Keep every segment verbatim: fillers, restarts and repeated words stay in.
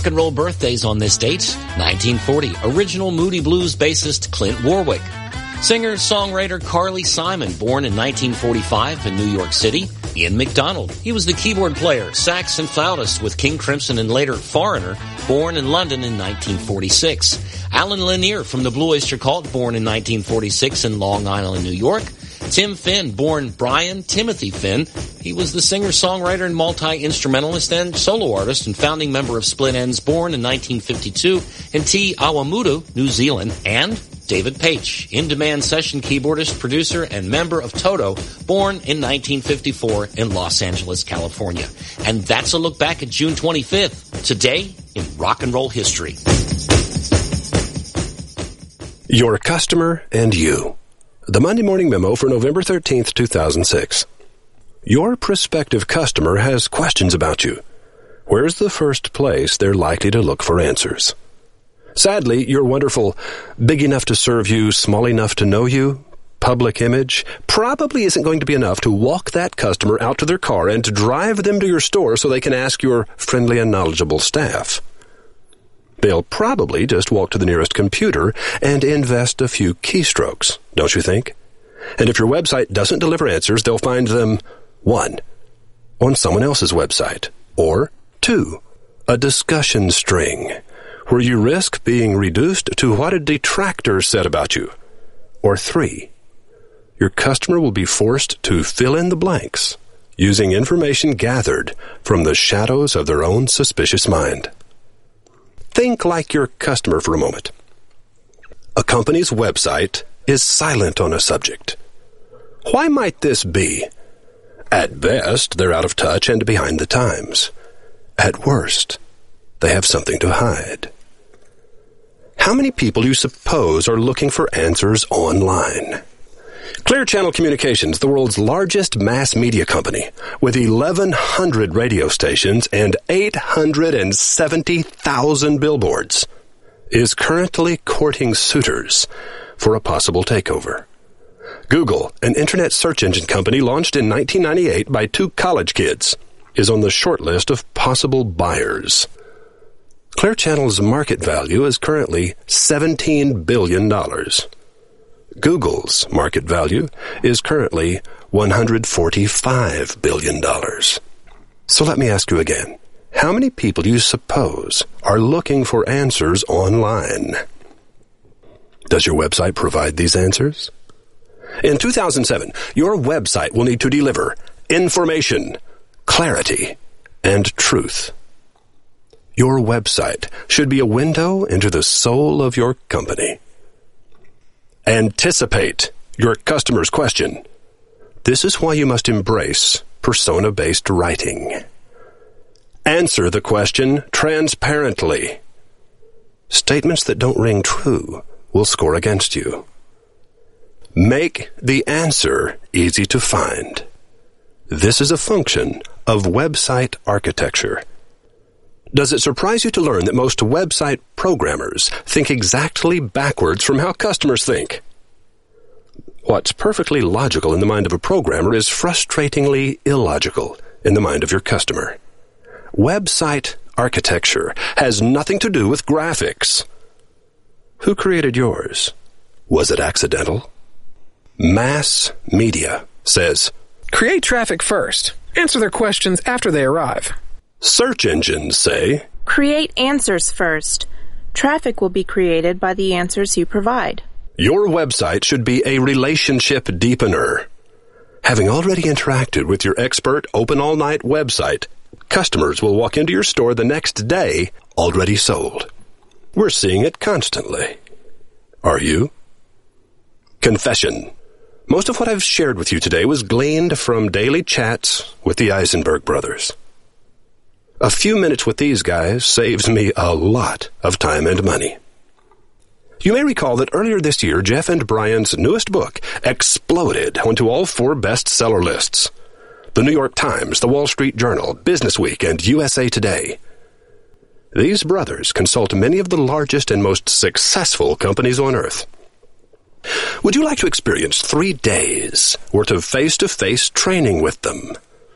and roll birthdays on this date. nineteen forty, original Moody Blues bassist Clint Warwick. Singer-songwriter Carly Simon, born in nineteen forty-five in New York City. Ian MacDonald, he was the keyboard player, sax and flautist with King Crimson and later Foreigner, born in London in nineteen forty-six. Alan Lanier from the Blue Oyster Cult, born in nineteen forty-six in Long Island, New York. Tim Finn, born Brian Timothy Finn. He was the singer-songwriter and multi-instrumentalist and solo artist and founding member of Split Enz, born in nineteen fifty-two in Te Awamutu, New Zealand. And David Paich, in-demand session keyboardist, producer, and member of Toto, born in nineteen fifty-four in Los Angeles, California. And that's a look back at June twenty-fifth, today in rock and roll history. Your customer and you. The Monday Morning Memo for November thirteenth, two thousand six. Your prospective customer has questions about you. Where's the first place they're likely to look for answers? Sadly, your wonderful, big enough to serve you, small enough to know you public image probably isn't going to be enough to walk that customer out to their car and to drive them to your store so they can ask your friendly and knowledgeable staff. They'll probably just walk to the nearest computer and invest a few keystrokes, don't you think? And if your website doesn't deliver answers, they'll find them, one, on someone else's website, or two, a discussion string, where you risk being reduced to what a detractor said about you, or three, your customer will be forced to fill in the blanks using information gathered from the shadows of their own suspicious mind. Think like your customer for a moment. A company's website is silent on a subject. Why might this be? At best, they're out of touch and behind the times. At worst, they have something to hide. How many people do you suppose are looking for answers online? Clear Channel Communications, the world's largest mass media company, with eleven hundred radio stations and eight hundred seventy thousand billboards, is currently courting suitors for a possible takeover. Google, an internet search engine company launched in nineteen ninety-eight by two college kids, is on the short list of possible buyers. Clear Channel's market value is currently seventeen billion dollars. Google's market value is currently one hundred forty-five billion dollars. So let me ask you again. How many people do you suppose are looking for answers online? Does your website provide these answers? In two thousand seven, your website will need to deliver information, clarity, and truth. Your website should be a window into the soul of your company. Anticipate your customer's question. This is why you must embrace persona-based writing. Answer the question transparently. Statements that don't ring true will score against you. Make the answer easy to find. This is a function of website architecture. Does it surprise you to learn that most website programmers think exactly backwards from how customers think? What's perfectly logical in the mind of a programmer is frustratingly illogical in the mind of your customer. Website architecture has nothing to do with graphics. Who created yours? Was it accidental? Mass media says, create traffic first. Answer their questions after they arrive. Search engines say, create answers first. Traffic will be created by the answers you provide. Your website should be a relationship deepener. Having already interacted with your expert open all-night website, customers will walk into your store the next day already sold. We're seeing it constantly. Are you? Confession. Most of what I've shared with you today was gleaned from daily chats with the Eisenberg brothers. A few minutes with these guys saves me a lot of time and money. You may recall that earlier this year, Jeff and Brian's newest book exploded onto all four bestseller lists: The New York Times, The Wall Street Journal, Businessweek, and U S A Today. These brothers consult many of the largest and most successful companies on earth. Would you like to experience three days worth of face-to-face training with them?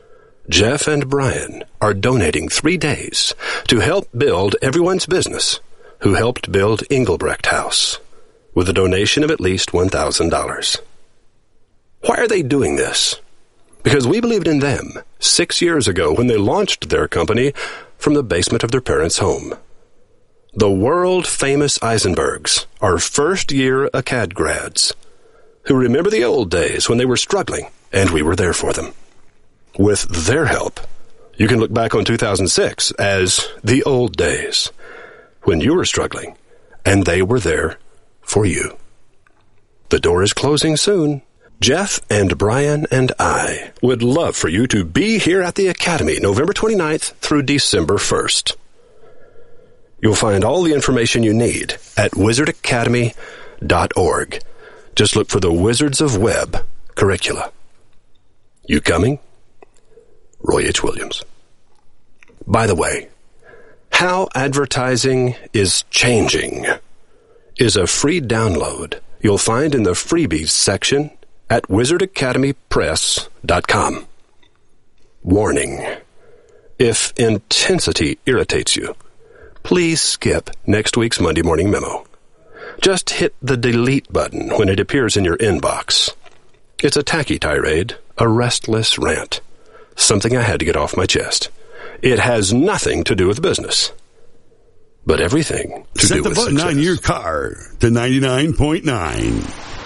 Jeff and Brian are donating three days to help build everyone's business who helped build Engelbrecht House with a donation of at least one thousand dollars. Why are they doing this? Because we believed in them six years ago when they launched their company from the basement of their parents' home. The world-famous Eisenbergs are first-year A C A D grads who remember the old days when they were struggling and we were there for them. With their help, you can look back on two thousand six as the old days when you were struggling and they were there for you. The door is closing soon. Jeff and Brian and I would love for you to be here at the Academy November twenty-ninth through December first. You'll find all the information you need at wizard academy dot org. Just look for the Wizards of Web curricula. You coming? Roy H. Williams. By the way, How Advertising is Changing is a free download you'll find in the freebies section at wizard academy press dot com. Warning: if intensity irritates you, please skip next week's Monday Morning Memo. Just hit the delete button when it appears in your inbox. It's a tacky tirade, a restless rant, something I had to get off my chest. It has nothing to do with business, but everything to Set do the with button success. on your car to ninety-nine point nine.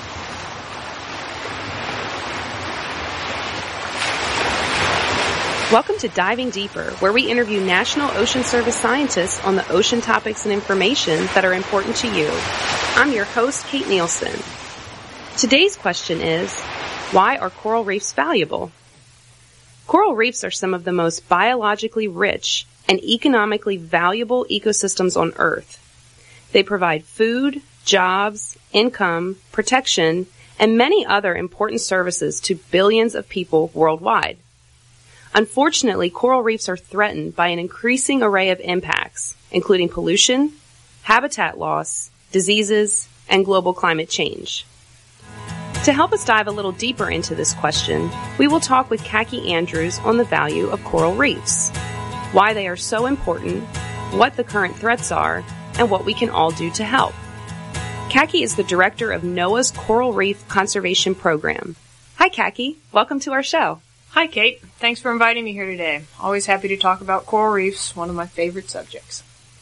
Welcome to Diving Deeper, where we interview National Ocean Service scientists on the ocean topics and information that are important to you. I'm your host, Kate Nielsen. Today's question is, why are coral reefs valuable? Coral reefs are some of the most biologically rich and economically valuable ecosystems on Earth. They provide food, jobs, income, protection, and many other important services to billions of people worldwide. Unfortunately, coral reefs are threatened by an increasing array of impacts, including pollution, habitat loss, diseases, and global climate change. To help us dive a little deeper into this question, we will talk with Kaki Andrews on the value of coral reefs, why they are so important, what the current threats are, and what we can all do to help. Kaki is the director of NOAA's Coral Reef Conservation Program. Hi, Kaki. Welcome to our show. Hi, Kate. Thanks for inviting me here today. Always happy to talk about coral reefs, one of my favorite subjects.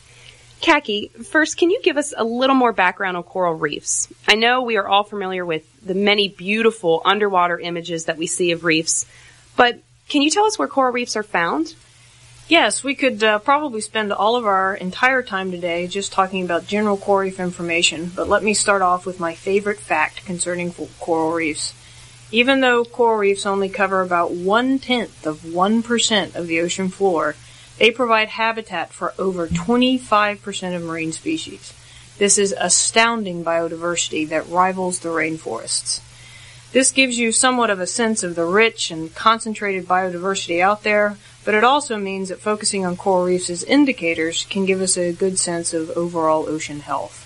Kaki, first, can you give us a little more background on coral reefs? I know we are all familiar with the many beautiful underwater images that we see of reefs, but can you tell us where coral reefs are found? Yes, we could uh, probably spend all of our entire time today just talking about general coral reef information, but let me start off with my favorite fact concerning coral reefs. Even though coral reefs only cover about one-tenth of one percent of the ocean floor, they provide habitat for over twenty-five percent of marine species. This is astounding biodiversity that rivals the rainforests. This gives you somewhat of a sense of the rich and concentrated biodiversity out there, but it also means that focusing on coral reefs as indicators can give us a good sense of overall ocean health.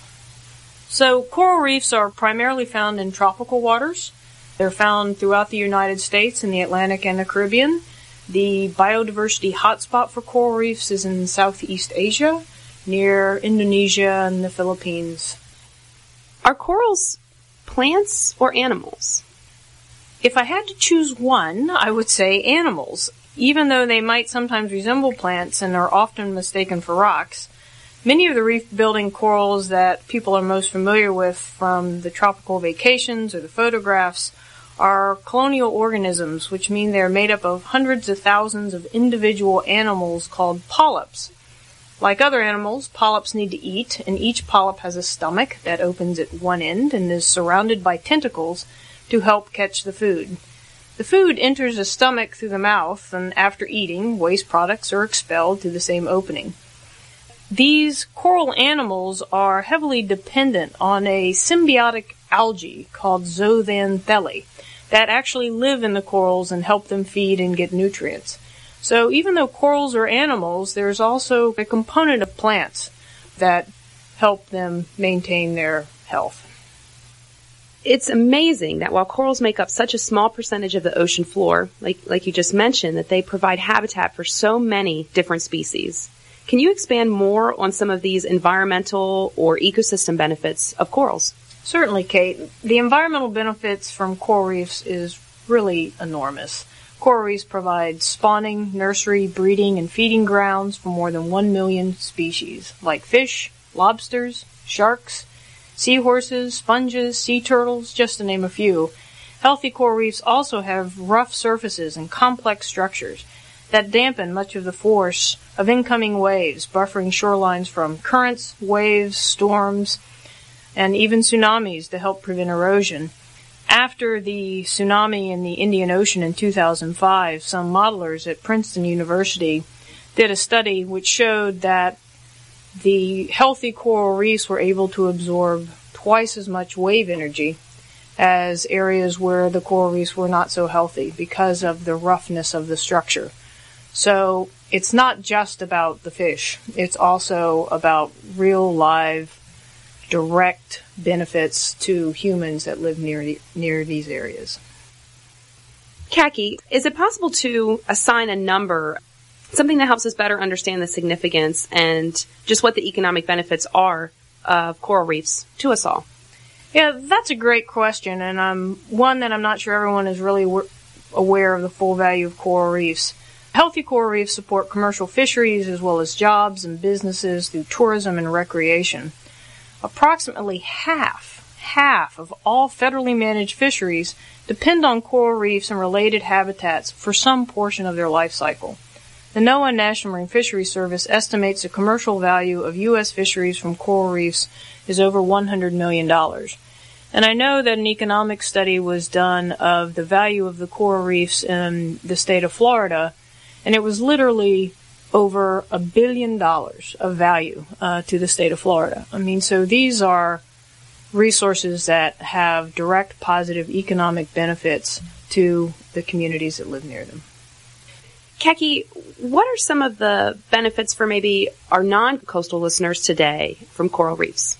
So, coral reefs are primarily found in tropical waters. They're found throughout the United States in the Atlantic and the Caribbean. The biodiversity hotspot for coral reefs is in Southeast Asia, near Indonesia and the Philippines. Are corals plants or animals? If I had to choose one, I would say animals. Even though they might sometimes resemble plants and are often mistaken for rocks, many of the reef-building corals that people are most familiar with from the tropical vacations or the photographs are colonial organisms, which mean they're made up of hundreds of thousands of individual animals called polyps. Like other animals, polyps need to eat, and each polyp has a stomach that opens at one end and is surrounded by tentacles to help catch the food. The food enters the stomach through the mouth, and after eating, waste products are expelled through the same opening. These coral animals are heavily dependent on a symbiotic algae called zooxanthellae that actually live in the corals and help them feed and get nutrients. So even though corals are animals, there's also a component of plants that help them maintain their health. It's amazing that while corals make up such a small percentage of the ocean floor, like, like you just mentioned, that they provide habitat for so many different species. Can you expand more on some of these environmental or ecosystem benefits of corals? Certainly, Kate. The environmental benefits from coral reefs is really enormous. Coral reefs provide spawning, nursery, breeding, and feeding grounds for more than one million species, like fish, lobsters, sharks, seahorses, sponges, sea turtles, just to name a few. Healthy coral reefs also have rough surfaces and complex structures that dampen much of the force of incoming waves, buffering shorelines from currents, waves, storms, and even tsunamis to help prevent erosion. After the tsunami in the Indian Ocean in two thousand five, some modelers at Princeton University did a study which showed that the healthy coral reefs were able to absorb twice as much wave energy as areas where the coral reefs were not so healthy because of the roughness of the structure. So it's not just about the fish. It's also about real, live, direct benefits to humans that live near the, near these areas. Kaki, is it possible to assign a number, something that helps us better understand the significance and just what the economic benefits are of coral reefs to us all? Yeah, that's a great question, and um, one that I'm not sure everyone is really w- aware of the full value of coral reefs. Healthy coral reefs support commercial fisheries as well as jobs and businesses through tourism and recreation. Approximately half, half of all federally managed fisheries depend on coral reefs and related habitats for some portion of their life cycle. The NOAA National Marine Fisheries Service estimates the commercial value of U S fisheries from coral reefs is over one hundred million dollars. And I know that an economic study was done of the value of the coral reefs in the state of Florida, and it was literally over a billion dollars of value uh, to the state of Florida. I mean, so these are resources that have direct positive economic benefits to the communities that live near them. Kaki, what are some of the benefits for maybe our non-coastal listeners today from coral reefs?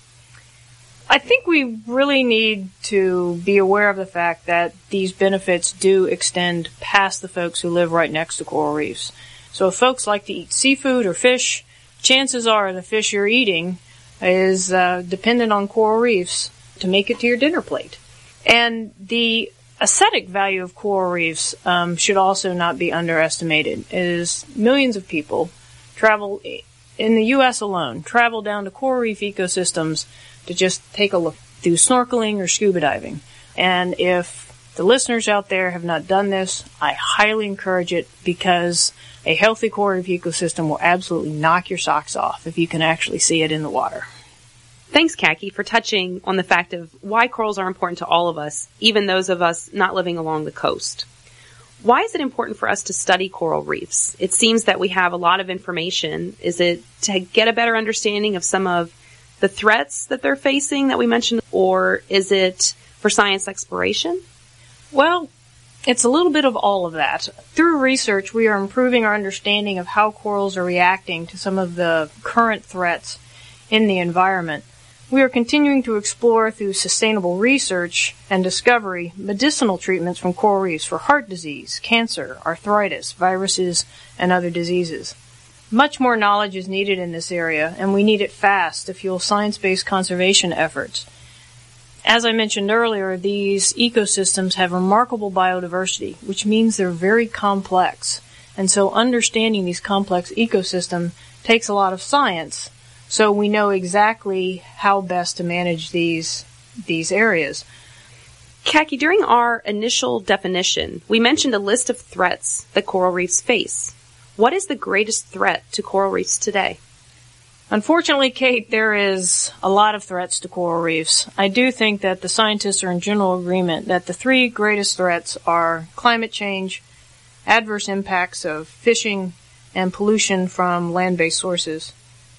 I think we really need to be aware of the fact that these benefits do extend past the folks who live right next to coral reefs. So if folks like to eat seafood or fish, chances are the fish you're eating is uh, dependent on coral reefs to make it to your dinner plate. And the aesthetic value of coral reefs um, should also not be underestimated. It is millions of people travel, in the U S alone, travel down to coral reef ecosystems to just take a look, do snorkeling or scuba diving. And if the listeners out there have not done this, I highly encourage it, because a healthy coral reef ecosystem will absolutely knock your socks off if you can actually see it in the water. Thanks, Kaki, for touching on the fact of why corals are important to all of us, even those of us not living along the coast. Why is it important for us to study coral reefs? It seems that we have a lot of information. Is it to get a better understanding of some of the threats that they're facing that we mentioned, or is it for science exploration? Well, it's a little bit of all of that. Through research, we are improving our understanding of how corals are reacting to some of the current threats in the environment. We are continuing to explore through sustainable research and discovery medicinal treatments from coral reefs for heart disease, cancer, arthritis, viruses, and other diseases. Much more knowledge is needed in this area, and we need it fast to fuel science-based conservation efforts. As I mentioned earlier, these ecosystems have remarkable biodiversity, which means they're very complex. And so understanding these complex ecosystems takes a lot of science, so we know exactly how best to manage these these areas. Kaki, during our initial definition, we mentioned a list of threats that coral reefs face. What is the greatest threat to coral reefs today? Unfortunately, Kate, there is a lot of threats to coral reefs. I do think that the scientists are in general agreement that the three greatest threats are climate change, adverse impacts of fishing, and pollution from land-based sources.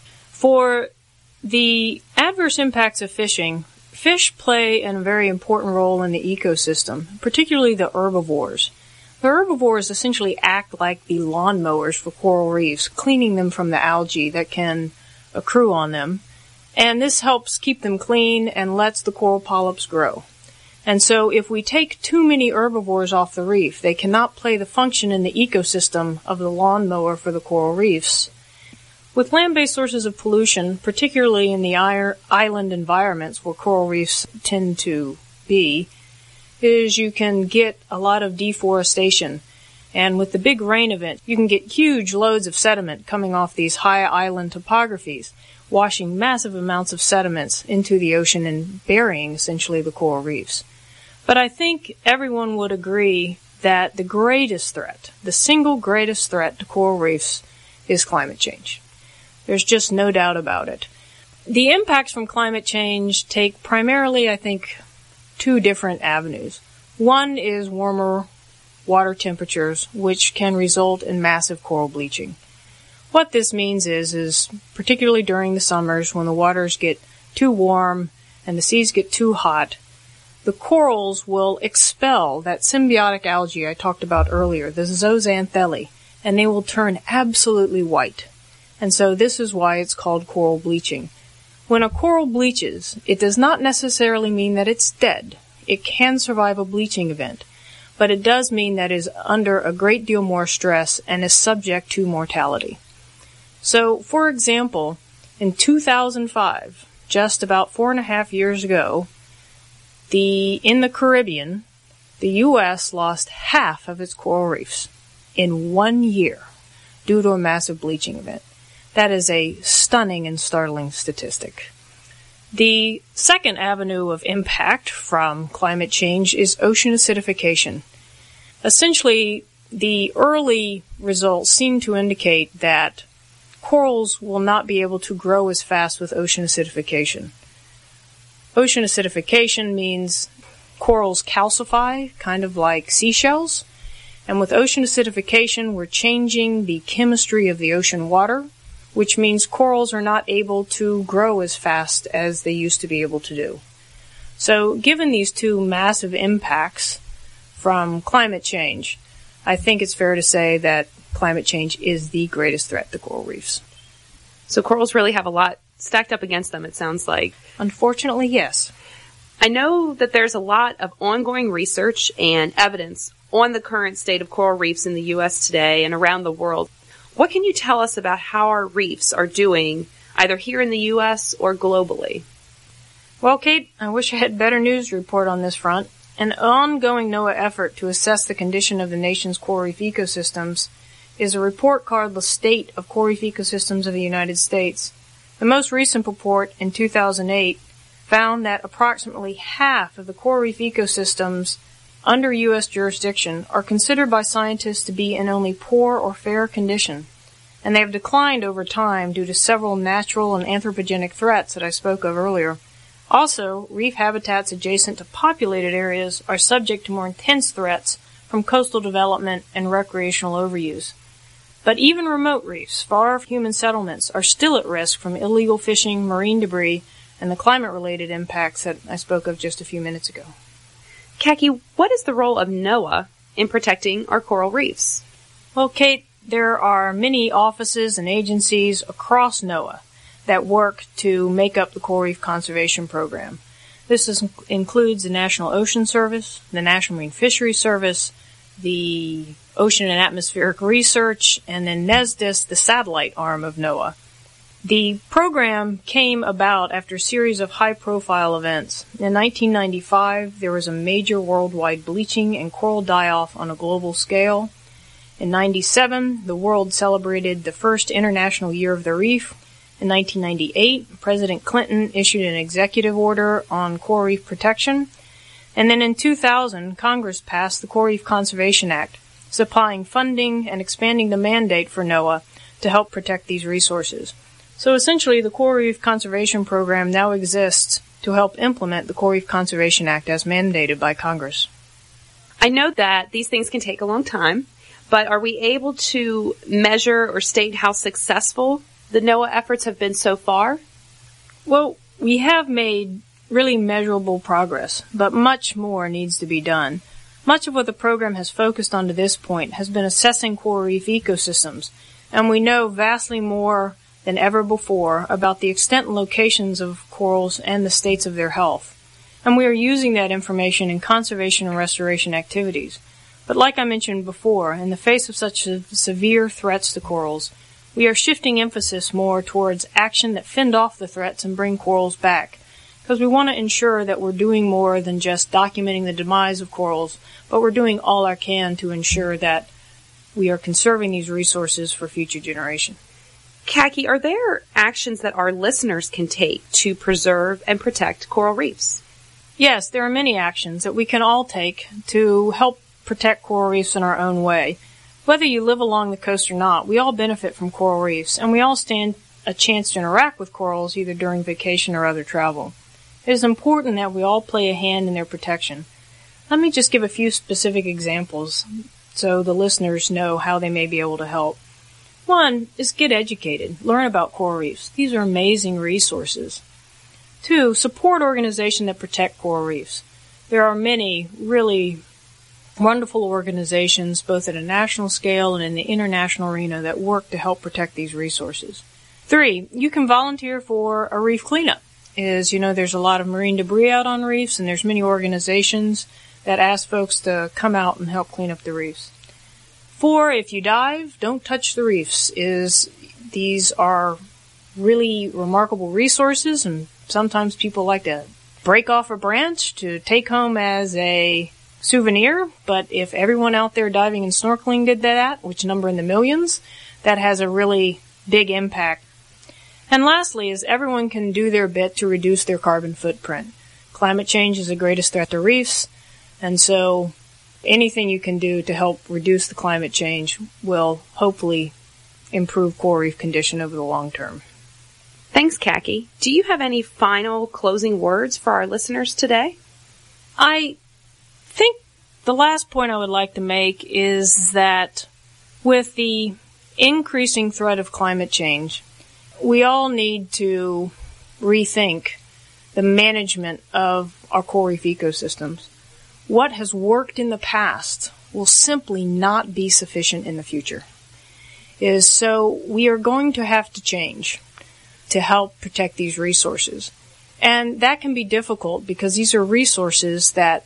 For the adverse impacts of fishing, fish play a very important role in the ecosystem, particularly the herbivores. The herbivores essentially act like the lawnmowers for coral reefs, cleaning them from the algae that can accrue on them, and this helps keep them clean and lets the coral polyps grow. And so if we take too many herbivores off the reef, they cannot play the function in the ecosystem of the lawnmower for the coral reefs. With land-based sources of pollution, particularly in the island environments where coral reefs tend to be, is you can get a lot of deforestation. And with the big rain event, you can get huge loads of sediment coming off these high island topographies, washing massive amounts of sediments into the ocean and burying essentially the coral reefs. But I think everyone would agree that the greatest threat, the single greatest threat to coral reefs is climate change. There's just no doubt about it. The impacts from climate change take primarily, I think, two different avenues. One is warmer water temperatures, which can result in massive coral bleaching. What this means is, is particularly during the summers when the waters get too warm and the seas get too hot, the corals will expel that symbiotic algae I talked about earlier, the zooxanthellae, and they will turn absolutely white. And so this is why it's called coral bleaching. When a coral bleaches, it does not necessarily mean that it's dead. It can survive a bleaching event, but it does mean that it is under a great deal more stress and is subject to mortality. So, for example, in two thousand five, just about four and a half years ago, the in the Caribbean, the U S lost half of its coral reefs in one year due to a massive bleaching event. That is a stunning and startling statistic. The second avenue of impact from climate change is ocean acidification. Essentially, the early results seem to indicate that corals will not be able to grow as fast with ocean acidification. Ocean acidification means corals calcify, kind of like seashells. And with ocean acidification, we're changing the chemistry of the ocean water, which means corals are not able to grow as fast as they used to be able to do. So given these two massive impacts from climate change, I think it's fair to say that climate change is the greatest threat to coral reefs. So corals really have a lot stacked up against them, it sounds like. Unfortunately, yes. I know that there's a lot of ongoing research and evidence on the current state of coral reefs in the U S today and around the world. What can you tell us about how our reefs are doing, either here in the U S or globally? Well, Kate, I wish I had better news to report on this front. An ongoing NOAA effort to assess the condition of the nation's coral reef ecosystems is a report called The State of Coral Reef Ecosystems of the United States. The most recent report, in two thousand eight, found that approximately half of the coral reef ecosystems under U S jurisdiction are considered by scientists to be in only poor or fair condition, and they have declined over time due to several natural and anthropogenic threats that I spoke of earlier. Also, reef habitats adjacent to populated areas are subject to more intense threats from coastal development and recreational overuse. But even remote reefs, far from human settlements, are still at risk from illegal fishing, marine debris, and the climate-related impacts that I spoke of just a few minutes ago. Kaki, what is the role of NOAA in protecting our coral reefs? Well, Kate, there are many offices and agencies across NOAA that work to make up the Coral Reef Conservation Program. This is, includes the National Ocean Service, the National Marine Fisheries Service, the Ocean and Atmospheric Research, and then NESDIS, the satellite arm of NOAA. The program came about after a series of high-profile events. In nineteen ninety-five, there was a major worldwide bleaching and coral die-off on a global scale. In ninety-seven, the world celebrated the first International Year of the Reef. In nineteen ninety-eight, President Clinton issued an executive order on coral reef protection. And then in two thousand, Congress passed the Coral Reef Conservation Act, supplying funding and expanding the mandate for NOAA to help protect these resources. So essentially, the Coral Reef Conservation Program now exists to help implement the Coral Reef Conservation Act as mandated by Congress. I know that these things can take a long time, but are we able to measure or state how successful the NOAA efforts have been so far? Well, we have made really measurable progress, but much more needs to be done. Much of what the program has focused on to this point has been assessing coral reef ecosystems, and we know vastly more than ever before about the extent and locations of corals and the states of their health. and we are using that information in conservation and restoration activities. But like I mentioned before, in the face of such severe threats to corals, we are shifting emphasis more towards action that fend off the threats and bring corals back, because we want to ensure that we're doing more than just documenting the demise of corals, but we're doing all our can to ensure that we are conserving these resources for future generations. Kaki, are there actions that our listeners can take to preserve and protect coral reefs? Yes, there are many actions that we can all take to help protect coral reefs in our own way. Whether you live along the coast or not, we all benefit from coral reefs, and we all stand a chance to interact with corals either during vacation or other travel. It is important that we all play a hand in their protection. Let me just give a few specific examples so the listeners know how they may be able to help. One is get educated. Learn about coral reefs. These are amazing resources. Two, support organizations that protect coral reefs. There are many really wonderful organizations, both at a national scale and in the international arena, that work to help protect these resources. Three, you can volunteer for a reef cleanup. Is, you know, there's a lot of marine debris out on reefs, and there's many organizations that ask folks to come out and help clean up the reefs. Four, if you dive, don't touch the reefs. Is these are really remarkable resources, and sometimes people like to break off a branch to take home as a souvenir, but if everyone out there diving and snorkeling did that, which number in the millions, that has a really big impact. And lastly is everyone can do their bit to reduce their carbon footprint. Climate change is the greatest threat to reefs, and so anything you can do to help reduce the climate change will hopefully improve coral reef condition over the long term. Thanks, Kaki. Do you have any final closing words for our listeners today? I think the last point I would like to make is that with the increasing threat of climate change, we all need to rethink the management of our coral reef ecosystems. What has worked in the past will simply not be sufficient in the future. Is so we are going to have to change to help protect these resources. And that can be difficult because these are resources that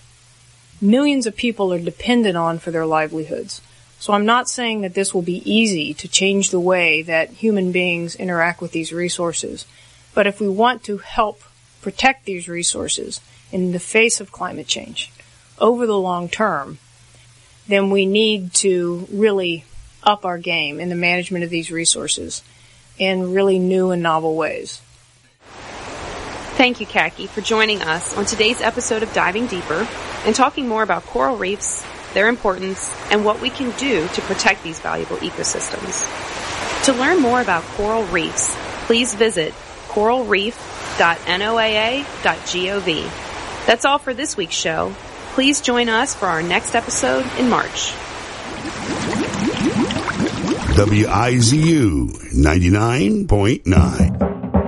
millions of people are dependent on for their livelihoods. So I'm not saying that this will be easy to change the way that human beings interact with these resources. But if we want to help protect these resources in the face of climate change over the long term, then we need to really up our game in the management of these resources in really new and novel ways. Thank you, Kaki, for joining us on today's episode of Diving Deeper and talking more about coral reefs, their importance, and what we can do to protect these valuable ecosystems. To learn more about coral reefs, please visit coral reef dot N O A A dot gov. That's all for this week's show. Please join us for our next episode in March. W I Z U ninety-nine point nine